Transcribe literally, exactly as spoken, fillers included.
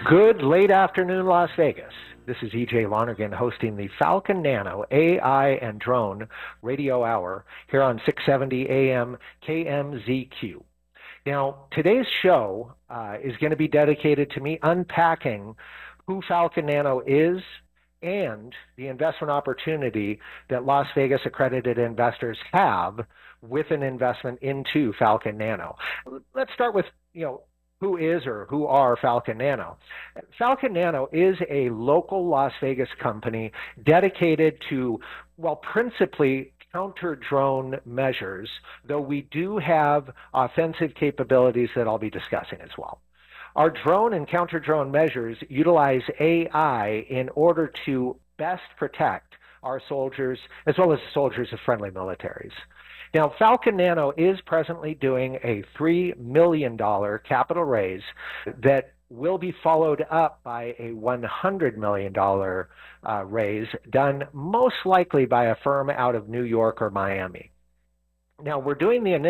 Good late afternoon, Las Vegas. This is E J Lonergan hosting the Falcon Nano A I and Drone Radio Hour here on six seventy A M K M Z Q. Now, today's show uh, is going to be dedicated to me unpacking who Falcon Nano is and the investment opportunity that Las Vegas accredited investors have with an investment into Falcon Nano. Let's start with, you know, who is or who are Falcon Nano. Falcon Nano is a local Las Vegas company dedicated to, well, principally counter-drone measures, though we do have offensive capabilities that I'll be discussing as well. Our drone and counter-drone measures utilize A I in order to best protect our soldiers as well as soldiers of friendly militaries. Now, Falcon Nano is presently doing a three million dollars capital raise that will be followed up by a one hundred million dollars uh, raise done most likely by a firm out of New York or Miami. Now, we're doing the